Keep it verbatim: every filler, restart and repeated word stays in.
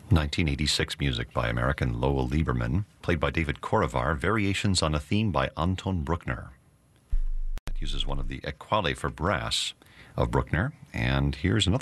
nineteen eighty-six music by American Lowell Lieberman, played by David Korovar, variations on a theme by Anton Bruckner. That uses one of the Equale for brass of Bruckner, and here's another